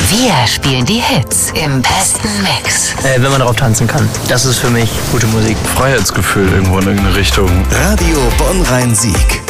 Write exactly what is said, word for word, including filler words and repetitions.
Wir spielen die Hits im besten Mix. Äh, wenn man darauf tanzen kann. Das ist für mich gute Musik. Freiheitsgefühl irgendwo in irgendeine Richtung. Radio Bonn-Rhein-Sieg.